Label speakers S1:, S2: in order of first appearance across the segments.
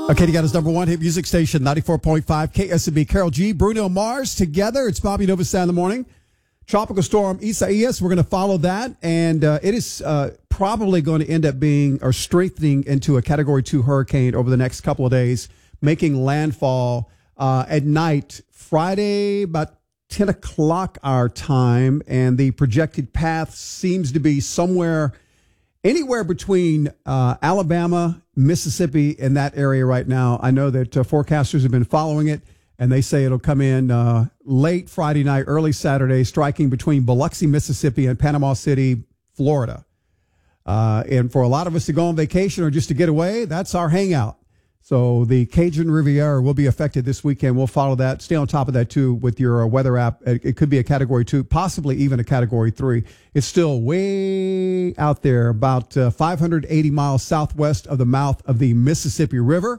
S1: Acadiana's number one hit music station, 94.5 KSMB. Carol G, Bruno Mars together. It's Bobby Novosad in the morning. Tropical storm Isaias, we're going to follow that. And it is probably going to end up being or strengthening into a Category 2 hurricane over the next couple of days, making landfall at night, Friday, about 10 o'clock our time. And the projected path seems to be anywhere between Alabama, Mississippi, in that area right now. I know that forecasters have been following it, and they say it'll come in late Friday night, early Saturday, striking between Biloxi, Mississippi, and Panama City, Florida. And for a lot of us to go on vacation or just to get away, that's our hangout. So the Cajun Riviera will be affected this weekend. We'll follow that. Stay on top of that, too, with your weather app. It could be a Category 2, possibly even a Category 3. It's still way out there, about 580 miles southwest of the mouth of the Mississippi River.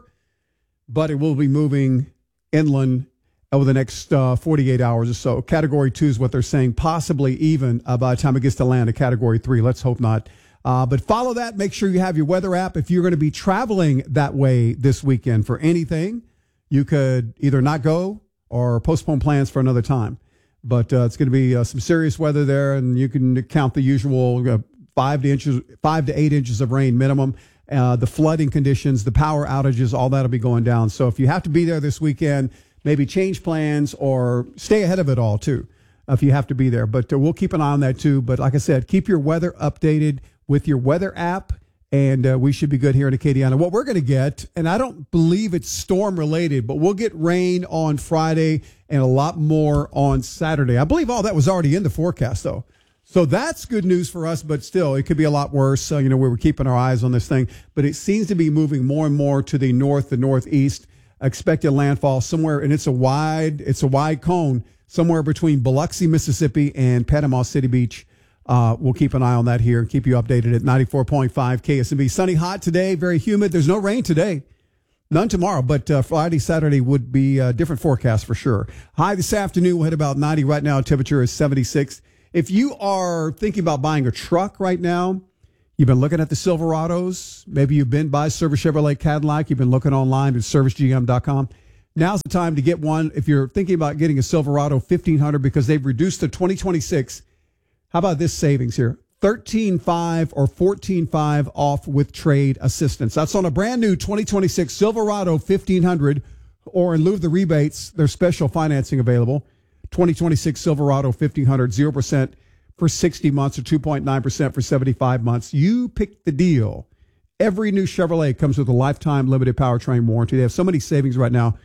S1: But it will be moving inland over the next 48 hours or so. Category 2 is what they're saying, possibly even by the time it gets to land, a Category 3. Let's hope not. But follow that. Make sure you have your weather app. If you're going to be traveling that way this weekend for anything, you could either not go or postpone plans for another time. But it's going to be some serious weather there, and you can count the usual 5 to 8 inches of rain minimum. The flooding conditions, the power outages, all that will be going down. So if you have to be there this weekend, maybe change plans or stay ahead of it all, too, if you have to be there. But we'll keep an eye on that, too. But like I said, keep your weather updated with your weather app, and we should be good here in Acadiana. What we're going to get, and I don't believe it's storm-related, but we'll get rain on Friday and a lot more on Saturday. I believe all that was already in the forecast, though. So that's good news for us, but still, it could be a lot worse. We were keeping our eyes on this thing. But it seems to be moving more and more to the north, the northeast. Expected landfall somewhere, and it's a wide cone, somewhere between Biloxi, Mississippi, and Panama City Beach. We'll keep an eye on that here and keep you updated at 94.5 KSMB. Sunny, hot today, very humid. There's no rain today. None tomorrow, but Friday, Saturday would be a different forecast for sure. High this afternoon, we'll hit about 90. Right now, temperature is 76. If you are thinking about buying a truck right now, you've been looking at the Silverados, maybe you've been by Service Chevrolet Cadillac, you've been looking online at servicegm.com. Now's the time to get one. If you're thinking about getting a Silverado 1500 because they've reduced the 2026, how about this savings here? $13,500 or $14,500 off with trade assistance. That's on a brand new 2026 Silverado 1500, or in lieu of the rebates, there's special financing available. 2026 Silverado 1500, 0% for 60 months or 2.9% for 75 months. You pick the deal. Every new Chevrolet comes with a lifetime limited powertrain warranty. They have so many savings right now.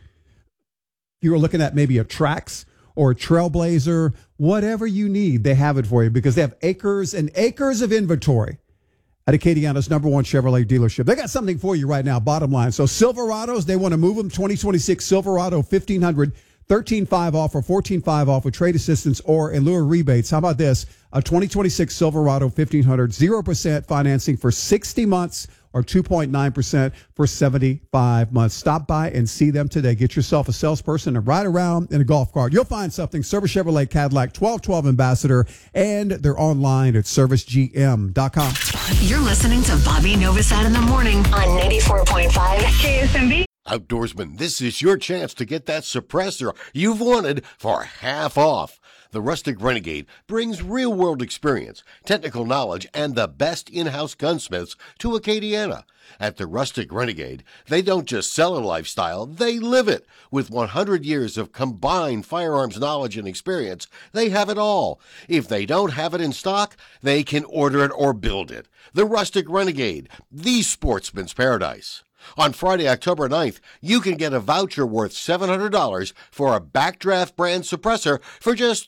S1: If you were looking at maybe a Trax or a Trailblazer, whatever you need, they have it for you because they have acres and acres of inventory at Acadiana's number one Chevrolet dealership. They got something for you right now, bottom line. So Silverados, they want to move them. 2026 Silverado 1500, $13,500 off or $14,500 off with trade assistance or in lieu of rebates. How about this? A 2026 Silverado 1500, 0% financing for 60 months or 2.9% for 75 months. Stop by and see them today. Get yourself a salesperson and ride around in a golf cart. You'll find something. Service Chevrolet Cadillac, 1212 Ambassador, and they're online at servicegm.com.
S2: You're listening to Bobby Novosad in the morning on 94.5 KSMB.
S3: Outdoorsman, this is your chance to get that suppressor you've wanted for half off. The Rustic Renegade brings real-world experience, technical knowledge, and the best in-house gunsmiths to Acadiana. At the Rustic Renegade, they don't just sell a lifestyle, they live it. With 100 years of combined firearms knowledge and experience, they have it all. If they don't have it in stock, they can order it or build it. The Rustic Renegade, the sportsman's paradise. On Friday, October 9th, you can get a voucher worth $700 for a Backdraft brand suppressor for just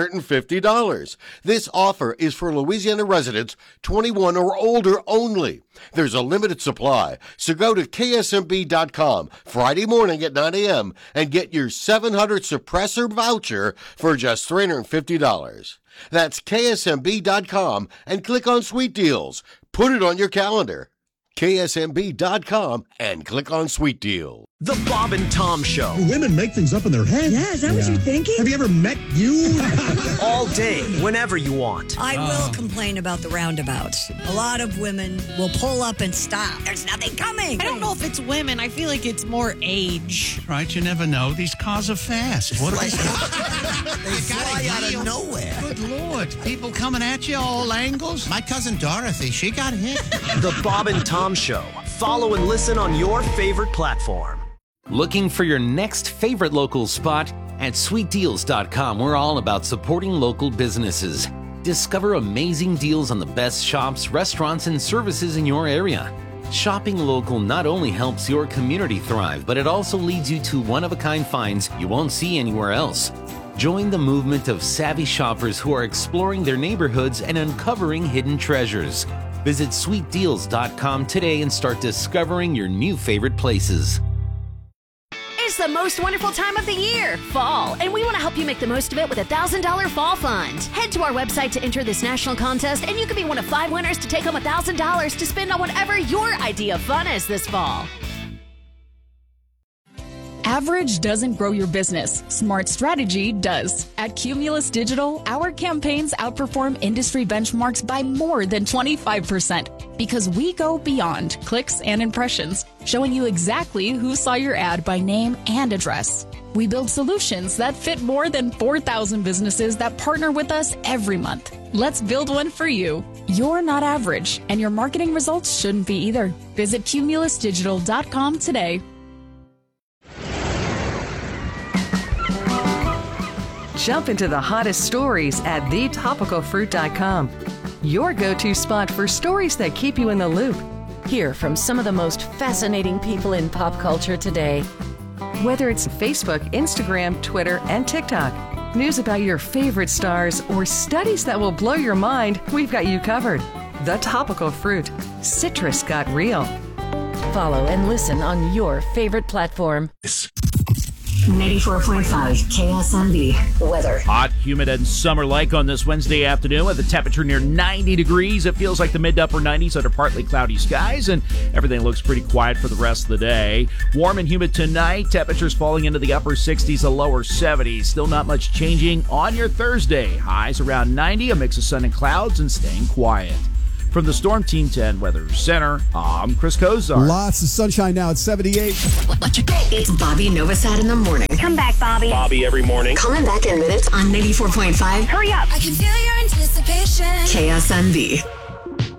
S3: $350. This offer is for Louisiana residents 21 or older only. There's a limited supply, so go to ksmb.com Friday morning at 9 a.m. and get your 700 suppressor voucher for just $350. That's ksmb.com and click on Sweet Deals. Put it on your calendar. ksmb.com and click on Sweet Deal.
S4: The Bob and Tom Show.
S5: Women make things up in their head.
S6: Yeah, is that what you're thinking?
S5: Have you ever met you?
S4: All day, whenever you want.
S6: I will complain about the roundabouts. A lot of women will pull up and stop. There's nothing coming.
S7: I don't know if it's women. I feel like it's more age.
S8: Right, you never know. These cars are fast. What are they?
S9: They fly out of nowhere.
S8: Good Lord. People coming at you all angles. My cousin Dorothy, she got hit.
S4: The Bob and Tom Show. Follow and listen on your favorite platform.
S10: Looking for your next favorite local spot? At sweetdeals.com, we're all about supporting local businesses. Discover amazing deals on the best shops, restaurants, and services in your area. Shopping local not only helps your community thrive, but it also leads you to one-of-a-kind finds you won't see anywhere else. Join the movement of savvy shoppers who are exploring their neighborhoods and uncovering hidden treasures. Visit sweetdeals.com today and start discovering your new favorite places.
S11: It's the most wonderful time of the year, fall, and we want to help you make the most of it with a $1,000 fall fund. Head to our website to enter this national contest, and you could be one of 5 winners to take home $1,000 to spend on whatever your idea of fun is this fall.
S12: Average doesn't grow your business. Smart strategy does. At Cumulus Digital, our campaigns outperform industry benchmarks by more than 25% because we go beyond clicks and impressions, showing you exactly who saw your ad by name and address. We build solutions that fit more than 4,000 businesses that partner with us every month. Let's build one for you. You're not average, and your marketing results shouldn't be either. Visit cumulusdigital.com today.
S13: Jump into the hottest stories at thetopicalfruit.com. Your go-to spot for stories that keep you in the loop.
S14: Hear from some of the most fascinating people in pop culture today.
S13: Whether it's Facebook, Instagram, Twitter, and TikTok, news about your favorite stars, or studies that will blow your mind, we've got you covered. The Topical Fruit. Citrus got real.
S14: Follow and listen on your favorite platform.
S2: 94.5 KSMB weather.
S15: Hot, humid, and summer-like on this Wednesday afternoon with a temperature near 90 degrees. It feels like the mid to upper 90s under partly cloudy skies, and everything looks pretty quiet for the rest of the day. Warm and humid tonight. Temperatures falling into the upper 60s to lower 70s. Still not much changing on your Thursday. Highs around 90, a mix of sun and clouds, and staying quiet. From the Storm Team 10 Weather Center, I'm Chris Kozar.
S1: Lots of sunshine now at 78.
S2: It's Bobby Novosad in the morning.
S16: Come back, Bobby.
S15: Bobby every morning.
S2: Coming back in minutes on 94.5.
S16: Hurry up.
S2: I can feel your anticipation. KSMB.